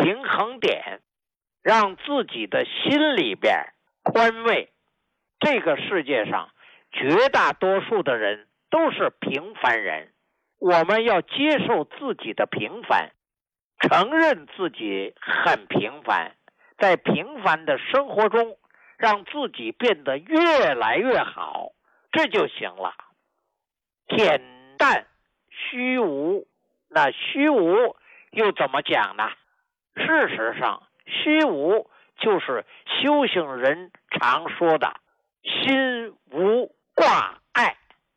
平衡点，让自己的心里边宽慰。这个世界上绝大多数的人都是平凡人，我们要接受自己的平凡，承认自己很平凡，在平凡的生活中让自己变得越来越好，这就行了。恬淡虚无，那虚无又怎么讲呢？事实上，虚无就是修行人常说的心无挂碍。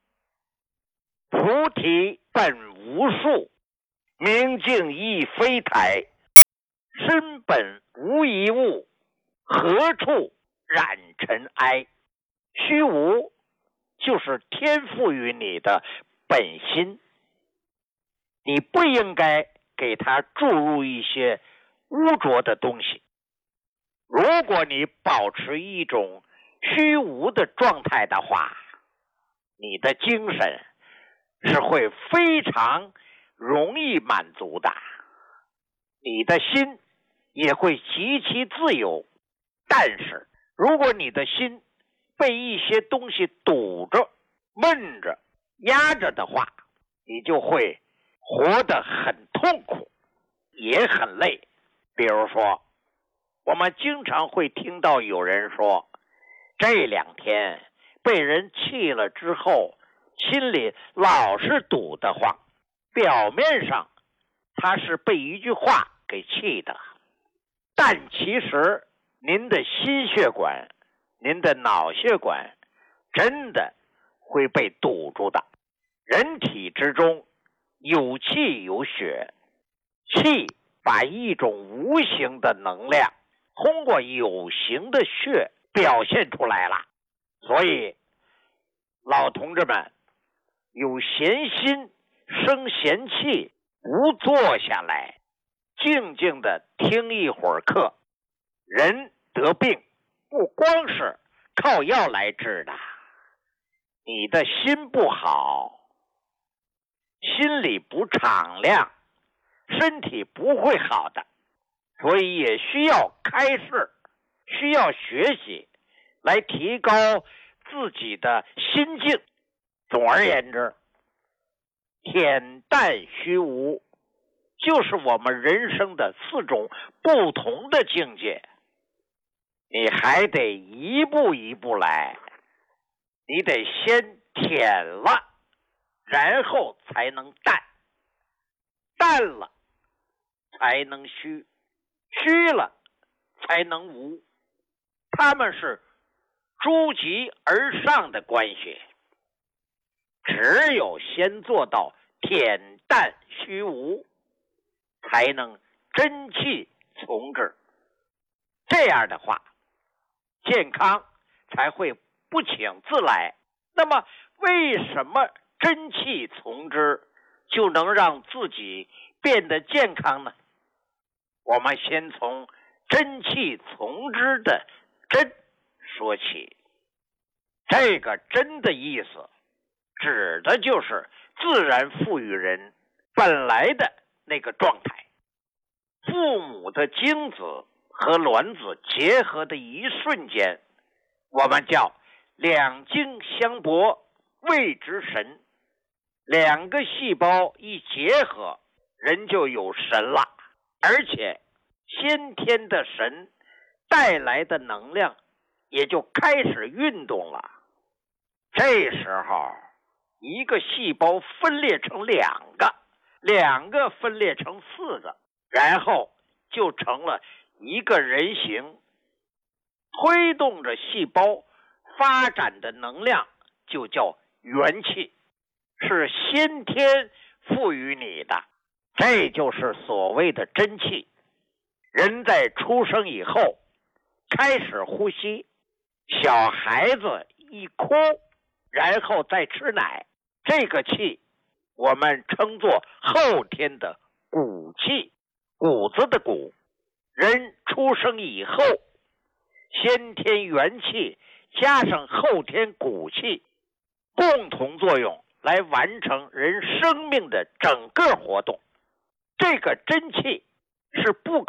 菩提本无树，明镜亦非台，身本无一物，何处染尘埃。虚无就是天赋予你的本心，你不应该给它注入一些污浊的东西。如果你保持一种虚无的状态的话，你的精神是会非常容易满足的，你的心也会极其自由。但是如果你的心被一些东西堵着、闷着、压着的话，你就会活得很痛苦，也很累。比如说，我们经常会听到有人说，这2天被人气了之后，心里老是堵得慌，表面上他是被一句话给气的，但其实您的心血管、您的脑血管真的会被堵住的。人体之中有气有血，气把一种无形的能量通过有形的血表现出来了。所以老同志们，有闲心生闲气，不坐下来静静的听一会儿课。人得病不光是靠药来治的，你的心不好，心里不敞亮，身体不会好的。所以也需要开示，需要学习来提高自己的心境。总而言之，恬淡虚无就是我们人生的4种不同的境界。你还得一步一步来，你得先恬了，然后才能淡，淡了才能虚，虚了才能无，他们是诸级而上的关系。只有先做到恬淡虚无，才能真气从之。这样的话，健康才会不请自来。那么为什么真气从之就能让自己变得健康呢？我们先从真气从之的真说起。这个真的意思指的就是自然赋予人本来的那个状态。父母的精子和卵子结合的一瞬间，我们叫两精相搏，谓之神。2个细胞一结合，人就有神了，而且先天的神带来的能量也就开始运动了。这时候一个细胞分裂成2个，2个分裂成4个，然后就成了一个人形。推动着细胞发展的能量就叫元气，是先天赋予你的，这就是所谓的真气。人在出生以后开始呼吸，小孩子一哭，然后再吃奶，这个气我们称作后天的骨气，谷子的谷。人出生以后，先天元气加上后天骨气，共同作用来完成人生命的整个活动。这个真气是不